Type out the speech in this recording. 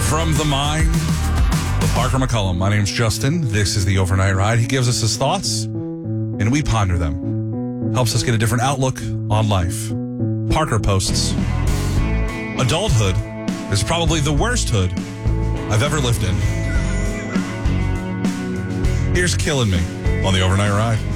From the mind of Parker McCullum. My name's Justin. This is the Overnight Ride. He gives us his thoughts, and we ponder them. Helps us get a different outlook on life. Parker posts, adulthood is probably the worst hood I've ever lived in. Here's Killing Me on the Overnight Ride.